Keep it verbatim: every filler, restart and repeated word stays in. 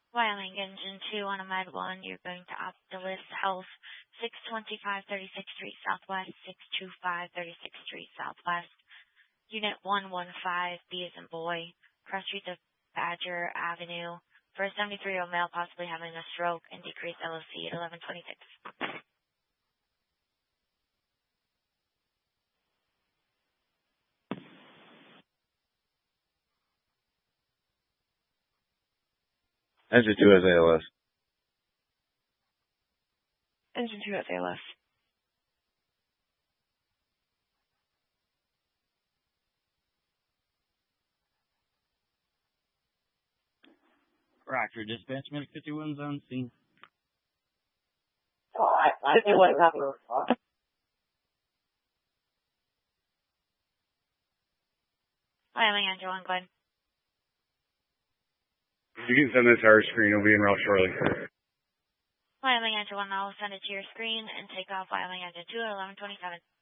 Wyoming Engine two on a Med one, you're going to Optimus Health, six twenty-five thirty-sixth Street Southwest, six twenty-five thirty-sixth Street Southwest. Unit one one five, B as in boy, cross streets of Badger Avenue, for a seventy-three-year-old male possibly having a stroke, and decreased L O C at eleven twenty-six. Engine two has A L S. Engine two has A L S. Roger, dispatch, Medic fifty-one's on scene. Oh, I, I didn't want to have a Wyoming Engine one, go ahead. You can send this to our screen. It'll be en route shortly. Wyoming Engine one, I'll send it to your screen and take off Wyoming Engine two at eleven twenty-seven.